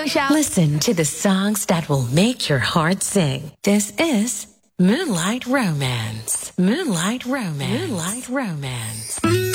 Michelle. Listen to the songs that will make your heart sing. This is Moonlight Romance. Moonlight Romance. Moonlight Romance.